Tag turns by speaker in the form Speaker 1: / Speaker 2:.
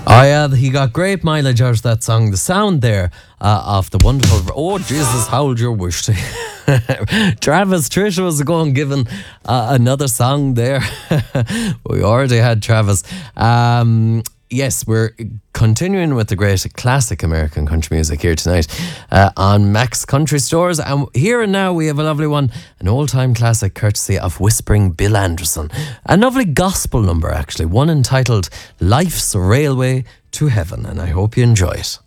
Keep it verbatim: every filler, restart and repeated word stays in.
Speaker 1: Oh yeah, he got great mileage out of that song. The sound there uh, of the wonderful. Oh Jesus, hold your wish. Travis, Trisha was going giving uh, another song there. We already had Travis. Um, yes, we're continuing with the great classic American country music here tonight uh, on Max Country Stores. And here and now we have a lovely one, an old-time classic courtesy of Whispering Bill Anderson. A lovely gospel number, actually, one entitled Life's Railway to Heaven. And I hope you enjoy it.